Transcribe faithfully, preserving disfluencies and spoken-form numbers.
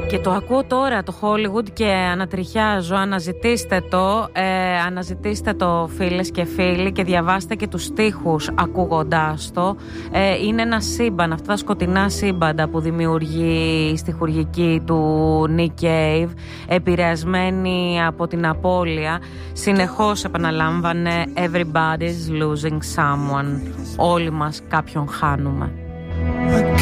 Και το ακούω τώρα το Hollywood και ανατριχιάζω. Αναζητήστε το, ε, αναζητήστε το φίλες και φίλοι και διαβάστε και τους στίχους ακούγοντάς το. ε, Είναι ένα σύμπαν, αυτά τα σκοτεινά σύμπαντα που δημιουργεί η στιχουργική του Nick Cave, επηρεασμένη από την απώλεια. Συνεχώς επαναλάμβανε Everybody's losing someone. Όλοι μας κάποιον χάνουμε.